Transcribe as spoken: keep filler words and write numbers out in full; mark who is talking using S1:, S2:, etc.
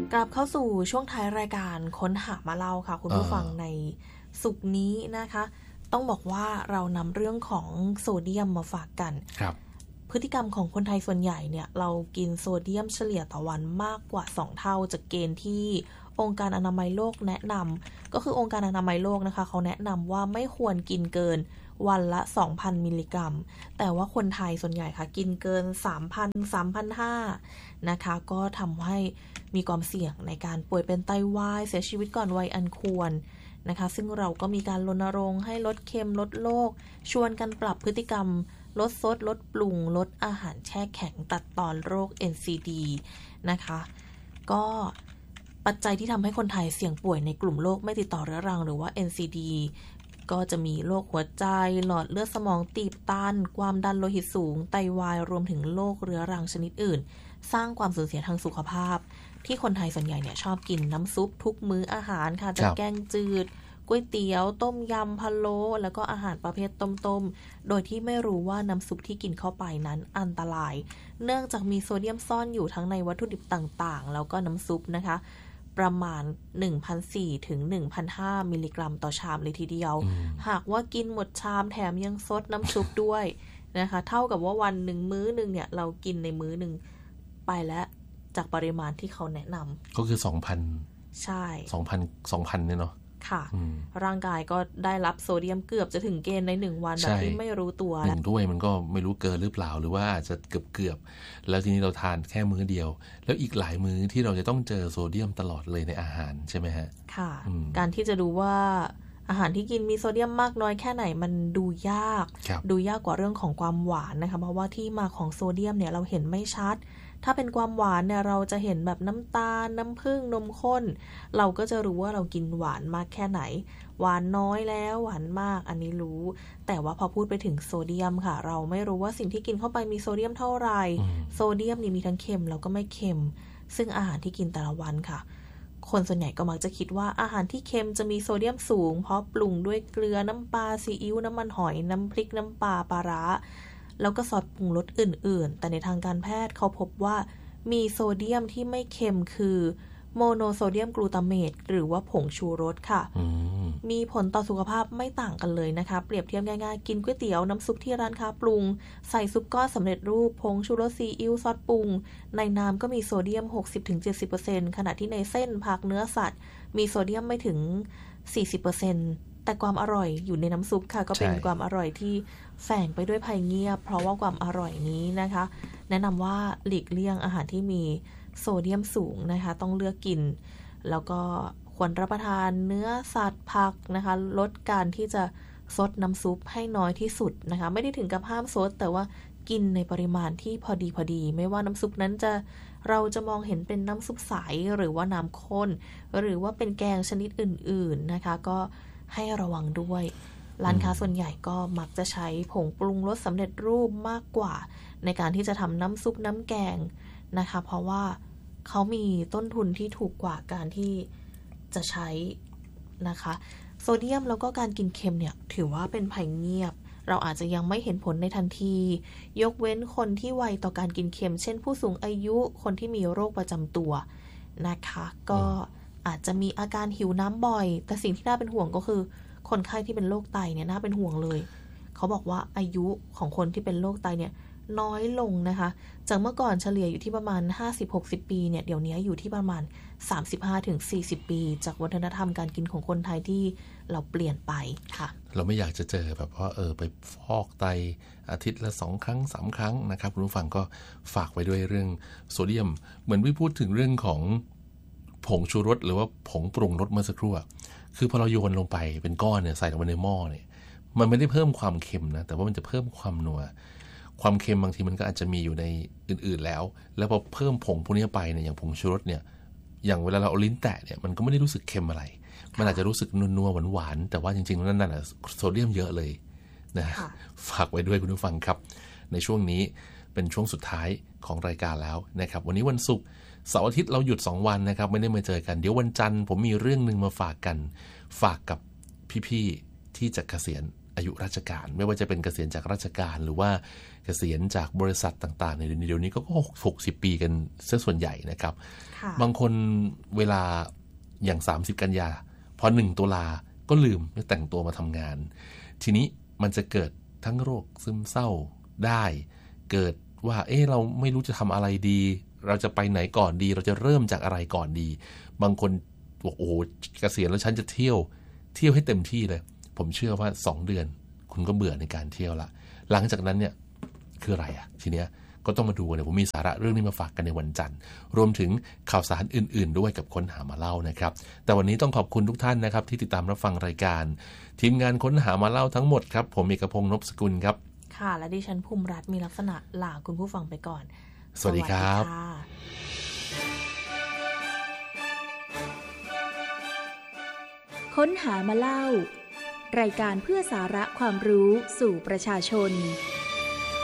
S1: กลับเข้าสู่ช่วงท้ายรายการค้นหามาเล่าค่ะคุณผู้ฟังในสุกร์นี้นะคะต้องบอกว่าเรานำเรื่องของโซเดียมมาฝากกัน
S2: ครับ
S1: พฤติกรรมของคนไทยส่วนใหญ่เนี่ยเรากินโซเดียมเฉลี่ยต่อวันมากกว่าสองเท่าจากเกณฑ์ที่องค์การอนามัยโลกแนะนำก็คือองค์การอนามัยโลกนะคะเขาแนะนำว่าไม่ควรกินเกินวันละ สองพัน มิลลิกรัมแต่ว่าคนไทยส่วนใหญ่ค่ะกินเกิน สามพัน สามพันห้าร้อย นะคะก็ทำให้มีความเสี่ยงในการป่วยเป็นไตวายเสียชีวิตก่อนวัยอันควรนะคะซึ่งเราก็มีการรณรงค์ให้ลดเค็มลดโลกชวนกันปรับพฤติกรรมลดซดลดปรุงลดอาหารแช่แข็งตัดตอนโรค เอ็น ซี ดี นะคะก็ปัจจัยที่ทำให้คนไทยเสี่ยงป่วยในกลุ่มโรคไม่ติดต่อเรื้อรังหรือว่า เอ็น ซี ดี ก็จะมีโรคหัวใจหลอดเลือดสมองตีบตันความดันโลหิตสูงไตวายรวมถึงโรคเรื้อรังชนิดอื่นสร้างความสูญเสียทางสุขภาพที่คนไทยส่วนใหญ่เนี่ยชอบกินน้ำซุปทุกมื้ออาหารค่ะจะแกงจืดก๋วยเตี๋ยวต้มยำพะโล้แล้วก็อาหารประเภทต้มๆโดยที่ไม่รู้ว่าน้ำซุปที่กินเข้าไปนั้นอันตรายเนื่องจากมีโซเดียมซ่อนอยู่ทั้งในวัตถุดิบต่างๆแล้วก็น้ำซุปนะคะประมาณ หนึ่งพันสี่ร้อย ถึง หนึ่งพันห้าร้อย มิลลิกรัมต่อชามเลยทีเดียวหากว่ากินหมดชามแถมยังซดน้ำซุปด้วยนะคะเท่ากับว่าวันหนึ่งมื้อนึงเนี่ยเรากินในมื้อนึงไปแล้วจากปริมาณที่เขาแนะนำ
S2: ก็คือ สองพัน
S1: ใช่
S2: สองพัน สองพัน เนี่ยเนาะ
S1: ค่ะร่างกายก็ได้รับโซเดียมเกือบจะถึงเกณฑ์ในหนึ่งวันแบบที่ไม่รู้ตัว
S2: หนึ่งด้วยมันก็ไม่รู้เกินหรือเปล่าหรือว่าอาจจะเกือบเกือบแล้วทีนี้เราทานแค่มื้อเดียวแล้วอีกหลายมื้อที่เราจะต้องเจอโซเดียมตลอดเลยในอาหารใช่ไหมฮะ
S1: ค่ะการที่จะดูว่าอาหารที่กินมีโซเดียมมากน้อยแค่ไหนมันดูยากดูยากกว่าเรื่องของความหวานนะคะเพราะว่าที่มาของโซเดียมเนี่ยเราเห็นไม่ชัดถ้าเป็นความหวานเนี่ยเราจะเห็นแบบน้ำตาลน้ำผึ้งนมข้นเราก็จะรู้ว่าเรากินหวานมากแค่ไหนหวานน้อยแล้วหวานมากอันนี้รู้แต่ว่าพอพูดไปถึงโซเดียมค่ะเราไม่รู้ว่าสิ่งที่กินเข้าไปมีโซเดียมเท่าไหร่โซเดียมนี่มีทั้งเค็มแล้วก็ไม่เค็มซึ่งอาหารที่กินแต่ละวันค่ะคนส่วนใหญ่ก็มักจะคิดว่าอาหารที่เค็มจะมีโซเดียมสูงเพราะปรุงด้วยเกลือน้ำปลาซีอิ๊วน้ำมันหอยน้ำพริกน้ำปลาปลาร้าแล้วก็ซอสปรุงรสอื่นๆแต่ในทางการแพทย์เขาพบว่ามีโซเดียมที่ไม่เค็มคือโมโนโซเดียมกลูตาเมตหรือว่าผงชูรสค่ะมีผลต่อสุขภาพไม่ต่างกันเลยนะคะเปรียบเทียบง่ายๆกินก๋วยเตี๋ยวน้ำซุปที่ร้านค้าปรุงใส่ซุปก้อนสำเร็จรูปผงชูรสซีอิ๊วซอสปรุงในน้ำก็มีโซเดียม หกสิบถึงเจ็ดสิบเปอร์เซ็นต์ ขณะที่ในเส้นผักเนื้อสัตว์มีโซเดียมไม่ถึง สี่สิบเปอร์เซ็นต์ แต่ความอร่อยอยู่ในน้ำซุปค่ะก็เป็นความอร่อยที่แฝงไปด้วยภัยเงียบเพราะว่าความอร่อยนี้นะคะแนะนำว่าหลีกเลี่ยงอาหารที่มีโซเดียมสูงนะคะต้องเลือกกินแล้วก็ควรรับประทานเนื้อสัตว์ผักนะคะลดการที่จะซดน้ำซุปให้น้อยที่สุดนะคะไม่ได้ถึงกับห้ามซดแต่ว่ากินในปริมาณที่พอดีพอดีไม่ว่าน้ำซุปนั้นจะเราจะมองเห็นเป็นน้ำซุปใสหรือว่าน้ำข้นหรือว่าเป็นแกงชนิดอื่นๆนะคะก็ให้ระวังด้วยร้านค้าส่วนใหญ่ก็มักจะใช้ผงปรุงรสสำเร็จรูปมากกว่าในการที่จะทำน้ำซุปน้ำแกงนะคะเพราะว่าเขามีต้นทุนที่ถูกกว่าการที่จะใช้นะคะโซเดียมแล้วก็การกินเค็มเนี่ยถือว่าเป็นภัยเงียบเราอาจจะยังไม่เห็นผลในทันทียกเว้นคนที่ไวต่อการกินเค็มเช่นผู้สูงอายุคนที่มีโรคประจำตัวนะคะก็อาจจะมีอาการหิวน้ำบ่อยแต่สิ่งที่น่าเป็นห่วงก็คือคนไข้ที่เป็นโรคไตเนี่ยน่าเป็นห่วงเลยเขาบอกว่าอายุของคนที่เป็นโรคไตเนี่ยน้อยลงนะคะจากเมื่อก่อนเฉลี่ยอยู่ที่ประมาณ ห้าสิบถึงหกสิบ ปีเนี่ยเดี๋ยวนี้อยู่ที่ประมาณ สามสิบห้าถึงสี่สิบ ปีจากวัฒนธรรมการกินของคนไทยที่เราเปลี่ยนไปค่ะ
S2: เราไม่อยากจะเจอแบบว่าเออไปฟอกไตอาทิตย์ละสองครั้งสามครั้งนะครับคุณผู้ฟังก็ฝากไว้ด้วยเรื่องโซเดียมเหมือนพี่พูดถึงเรื่องของผงชูรสหรือว่าผงปรุงรสเมื่อสักครู่คือพอเราโยนลงไปเป็นก้อนเนี่ยใส่ลงไปในหม้อเนี่ยมันไม่ได้เพิ่มความเค็มนะแต่ว่ามันจะเพิ่มความนัวความเค็มบางทีมันก็อาจจะมีอยู่ในอื่นๆแล้วแล้วพอเพิ่มผงพวกนี้ไปเนี่ยอย่างผงชูรสเนี่ยอย่างเวลาเราเอาลิ้นแตะเนี่ยมันก็ไม่ได้รู้สึกเค็มอะไรมันอาจจะรู้สึกนัวๆหวานๆแต่ว่าจริงๆนั่นน่ะโซเดียมเยอะเลยนะฝากไว้ด้วยคุณผู้ฟังครับในช่วงนี้เป็นช่วงสุดท้ายของรายการแล้วนะครับวันนี้วันศุกร์เสาร์อาทิตย์เราหยุดสองวันนะครับไม่ได้มาเจอกันเดี๋ยววันจันทร์ผมมีเรื่องนึงมาฝากกันฝากกับพี่ๆที่จะเกษียณออายุราชการไม่ว่าจะเป็นเกษียณจากราชการหรือว่าเกษียณจากบริษัทต่างๆในเดี๋ยวนี้ก็หกสิบปีกันเสียส่วนใหญ่นะครับบางคนเวลาอย่างสามสิบกันยาพอหนึ่งตุลาก็ลืมไม่แต่งตัวมาทำงานทีนี้มันจะเกิดทั้งโรคซึมเศร้าได้เกิดว่าเอ๊ะเราไม่รู้จะทำอะไรดีเราจะไปไหนก่อนดีเราจะเริ่มจากอะไรก่อนดีบางคนบอกโอ้เกษียณแล้วฉันจะเที่ยวเที่ยวให้เต็มที่เลยผมเชื่อว่าสองเดือนคุณก็เบื่อในการเที่ยวละหลังจากนั้นเนี่ยคืออะไรอ่ะทีเนี้ยก็ต้องมาดูเนี่ยผมมีสาระเรื่องนี้มาฝากกันในวันจันทร์รวมถึงข่าวสารอื่นๆด้วยกับค้นหามาเล่านะครับแต่วันนี้ต้องขอบคุณทุกท่านนะครับที่ติดตามรับฟังรายการทีมงานค้นหามาเล่าทั้งหมดครับผมเอกพงษ์นพสกุลครับ
S1: ค่ะและดิฉันภูมิรัตน์มีลักษณะลาคุณผู้ฟังไปก่อน
S2: สวัสดีครับ
S3: ค้นหามาเล่ารายการเพื่อสาระความรู้สู่ประชาชน